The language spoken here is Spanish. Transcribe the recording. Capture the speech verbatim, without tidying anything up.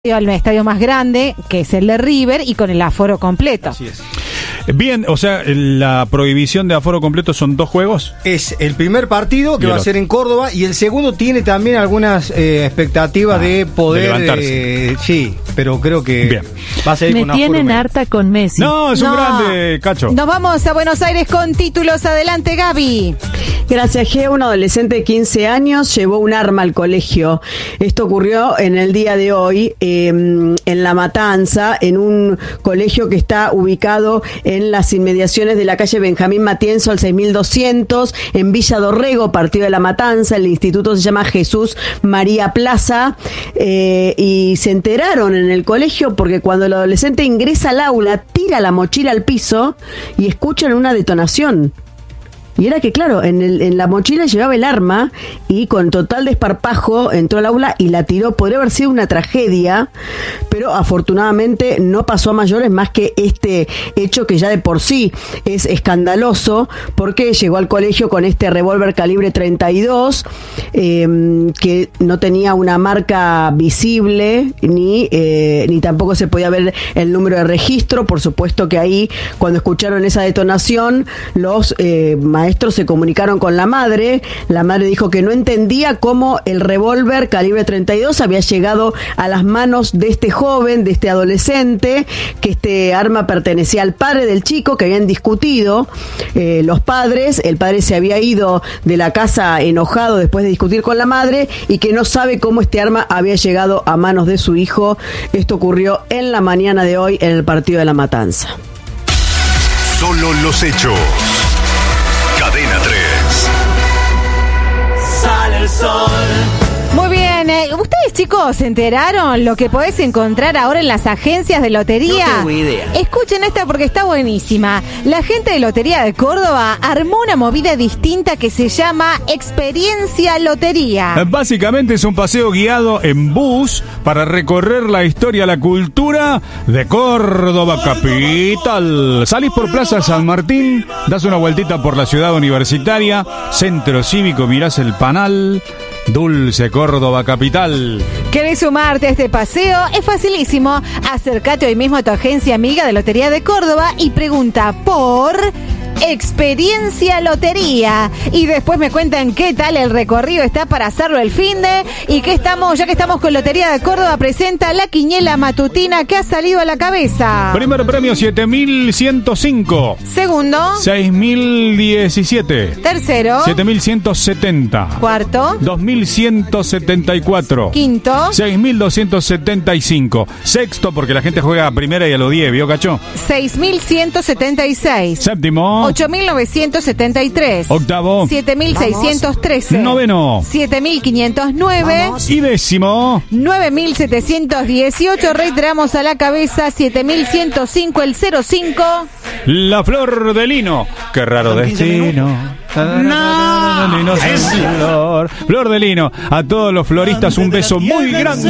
al estadio más grande, que es el de River, y con el aforo completo. Así es. Bien, o sea, la prohibición de aforo completo son dos juegos. Es el primer partido que Y el va a otro. ser en Córdoba y el segundo tiene también algunas eh, expectativas Ah, de poder. de levantarse. eh, sí, pero creo que Bien. va a ser Me con aforo tienen menos. harta con Messi. No, es un No. grande, Cacho. Nos vamos a Buenos Aires con títulos. Adelante, Gaby. Gracias, G. Un adolescente de quince años llevó un arma al colegio. Esto ocurrió en el día de hoy eh, en La Matanza, en un colegio que está ubicado en las inmediaciones de la calle Benjamín Matienzo al seis mil doscientos, en Villa Dorrego, partido de La Matanza. El instituto se llama Jesús María Plaza, eh, y se enteraron en el colegio porque cuando el adolescente ingresa al aula, tira la mochila al piso y escuchan una detonación. Y era que, claro, en, el, en la mochila llevaba el arma y con total desparpajo entró al aula y la tiró. Podría haber sido una tragedia, pero afortunadamente no pasó a mayores, más que este hecho que ya de por sí es escandaloso, porque llegó al colegio con este revólver calibre treinta y dos, eh, que no tenía una marca visible, ni, eh, ni tampoco se podía ver el número de registro. Por supuesto que ahí, cuando escucharon esa detonación, los eh, maestros se comunicaron con la madre. La madre dijo que no entendía cómo el revólver calibre treinta y dos había llegado a las manos de este joven, de este adolescente, que este arma pertenecía al padre del chico, que habían discutido eh, los padres. El padre se había ido de la casa enojado después de discutir con la madre y que no sabe cómo este arma había llegado a manos de su hijo. Esto ocurrió en la mañana de hoy en el partido de La Matanza. Solo los hechos. Cadena tres. Sale el sol. Muy bien, eh, ¿ustedes, chicos, se enteraron lo que podés encontrar ahora en las agencias de lotería? No tengo idea. Escuchen esta porque está buenísima. La gente de Lotería de Córdoba armó una movida distinta que se llama Experiencia Lotería. Básicamente es un paseo guiado en bus para recorrer la historia, la cultura de Córdoba capital. Salís por Plaza San Martín, das una vueltita por la ciudad universitaria, centro cívico, mirás el panal, Dulce Córdoba capital. ¿Querés sumarte a este paseo? Es facilísimo. Acércate hoy mismo a tu agencia amiga de Lotería de Córdoba y pregunta por Experiencia Lotería. Y después me cuentan qué tal el recorrido está para hacerlo el finde. Y que estamos, ya que estamos con Lotería de Córdoba, presenta la quiniela matutina que ha salido a la cabeza. Primer premio siete mil ciento cinco. Segundo. seis mil diecisiete. Tercero. siete mil ciento setenta. Cuarto. dos mil ciento setenta y cuatro. Quinto. seis mil doscientos setenta y cinco. Sexto, porque la gente juega a primera y a los diez, ¿vio, Cacho? seis mil ciento setenta y seis. Séptimo. ocho mil novecientos setenta y tres. Octavo. siete mil seiscientos trece. Noveno. siete mil quinientos nueve. Y décimo. nueve mil setecientos dieciocho. Reiteramos a la cabeza. siete mil ciento cinco. El cero cinco. La flor de lino. Qué raro destino. No. Flor. Flor de lino. A todos los floristas un beso muy grande.